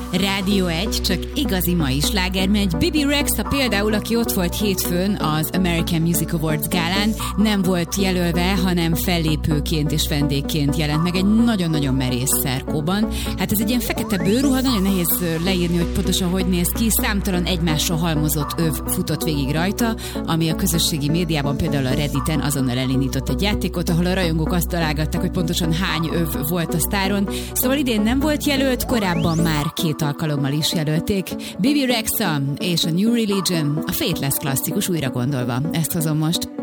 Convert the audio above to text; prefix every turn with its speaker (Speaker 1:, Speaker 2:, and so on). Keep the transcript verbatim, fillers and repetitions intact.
Speaker 1: Rádió egy, csak igazi mai sláger megy. Bibi Rexha például, aki ott volt hétfőn az American Music Awards gálán, nem volt jelölve, hanem fellépőként és vendégként jelent meg egy nagyon-nagyon merész szerkóban. Hát ez egy ilyen fekete bőrruha, nagyon nehéz leírni, hogy pontosan hogy néz ki. Számtalan egymásra halmozott öv futott végig rajta, ami a közösségi médiában, például a Redditen azonnal elindított egy játékot, ahol a rajongók azt találgatták, hogy pontosan hány öv volt a sztáron. Szóval idén nem volt jelölt, korábban már két alkalommal is jelölték. Bibi Rexha és a New Religion, a Faithless klasszikus újra gondolva. Ezt hozom most.